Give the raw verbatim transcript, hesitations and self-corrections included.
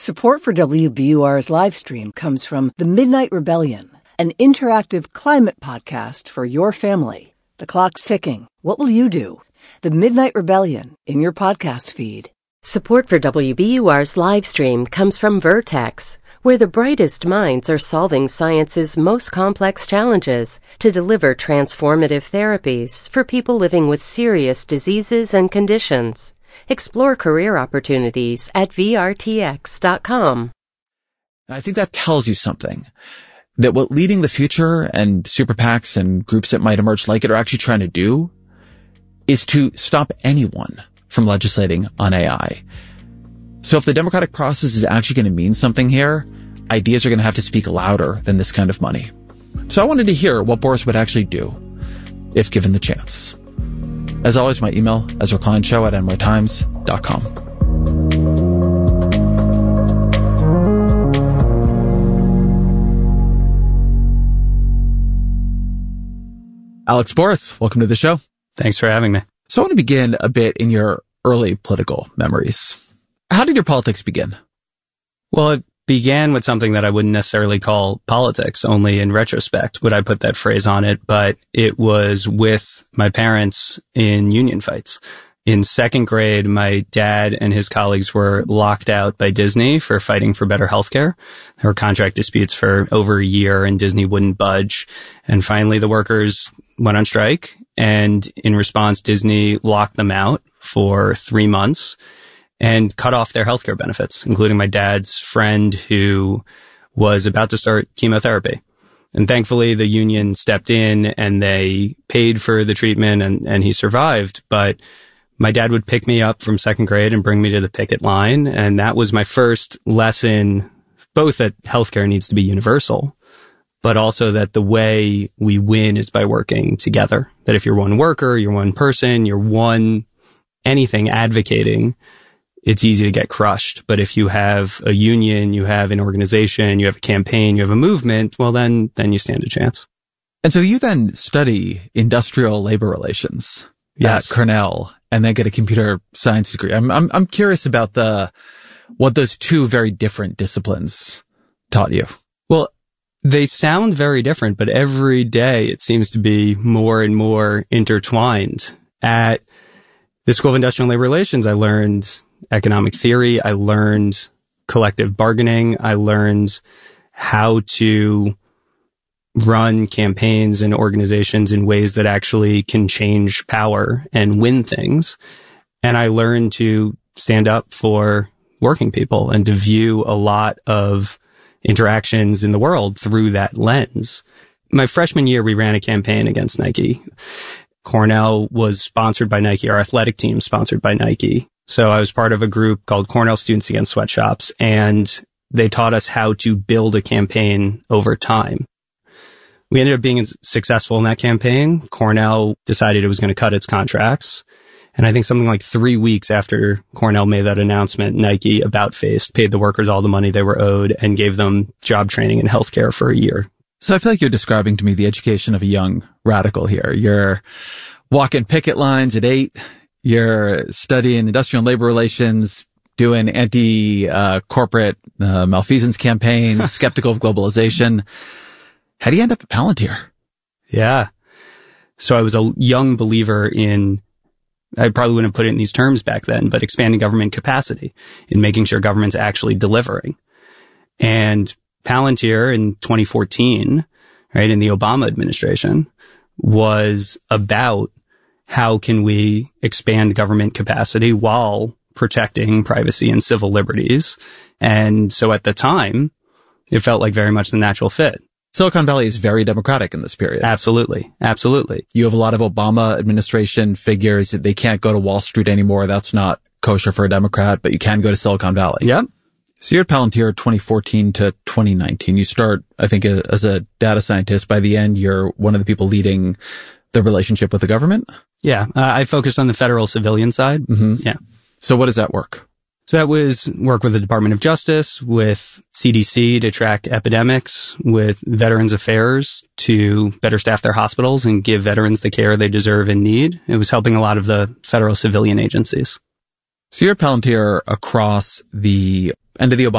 Support for W B U R's live stream comes from The Midnight Rebellion, an interactive climate podcast for your family. The clock's ticking. What will you do? The Midnight Rebellion in your podcast feed. Support for W B U R's live stream comes from Vertex, where the brightest minds are solving science's most complex challenges to deliver transformative therapies for people living with serious diseases and conditions. Explore career opportunities at V R T X dot com. I think that tells you something. That what Leading the Future and super PACs and groups that might emerge like it are actually trying to do is to stop anyone from legislating on A I. So if the democratic process is actually going to mean something here, ideas are going to have to speak louder than this kind of money. So I wanted to hear what Boris would actually do if given the chance. As always, my email, ezrakleinshow at n y times dot com. Alex Boris, welcome to the show. Thanks for having me. So I want to begin a bit in your early political memories. How did your politics begin? Well, it began with something that I wouldn't necessarily call politics. Only in retrospect would I put that phrase on it, but it was with my parents in union fights. In second grade, my dad and his colleagues were locked out by Disney for fighting for better healthcare. There were contract disputes for over a year and Disney wouldn't budge. And finally, the workers went on strike. And in response, Disney locked them out for three months and cut off their healthcare benefits, including my dad's friend who was about to start chemotherapy. And thankfully, the union stepped in and they paid for the treatment and, and he survived. But my dad would pick me up from second grade and bring me to the picket line. And that was my first lesson, both that healthcare needs to be universal, but also that the way we win is by working together. That if you're one worker, you're one person, you're one anything advocating, it's easy to get crushed. But if you have a union, you have an organization, you have a campaign, you have a movement, well, then, then you stand a chance. And so you then study industrial labor relations yes. at Cornell and then get a computer science degree. I'm, I'm, I'm curious about the, what those two very different disciplines taught you. Well, they sound very different, but every day it seems to be more and more intertwined. At the School of Industrial Labor Relations, I learned economic theory. I learned collective bargaining. I learned how to run campaigns and organizations in ways that actually can change power and win things. And I learned to stand up for working people and to view a lot of interactions in the world through that lens. My freshman year, we ran a campaign against Nike. Cornell was sponsored by Nike. Our athletic team sponsored by Nike. So I was part of a group called Cornell Students Against Sweatshops, and they taught us how to build a campaign over time. We ended up being successful in that campaign. Cornell decided it was going to cut its contracts. And I think something like three weeks after Cornell made that announcement, Nike about-faced, paid the workers all the money they were owed, and gave them job training in healthcare for a year. So I feel like you're describing to me the education of a young radical here. You're walking picket lines at eight. You're studying industrial and labor relations, doing anti-corporate uh, uh, malfeasance campaigns, skeptical of globalization. How do you end up at Palantir? Yeah. So I was a young believer in, I probably wouldn't have put it in these terms back then, but expanding government capacity in making sure government's actually delivering. And Palantir in twenty fourteen, right, in the Obama administration, was about how can we expand government capacity while protecting privacy and civil liberties. And so at the time, it felt like very much the natural fit. Silicon Valley is very democratic in this period. Absolutely. Absolutely. You have a lot of Obama administration figures. They can't go to Wall Street anymore. That's not kosher for a Democrat, but you can go to Silicon Valley. Yep. So you're at Palantir twenty fourteen to twenty nineteen. You start, I think, as a data scientist. By the end, you're one of the people leading the relationship with the government. Yeah. Uh, I focused on the federal civilian side. Mm-hmm. Yeah. So what does that work? So that was work with the Department of Justice, with C D C to track epidemics, with Veterans Affairs to better staff their hospitals and give veterans the care they deserve and need. It was helping a lot of the federal civilian agencies. So you're at Palantir across the end of the Obama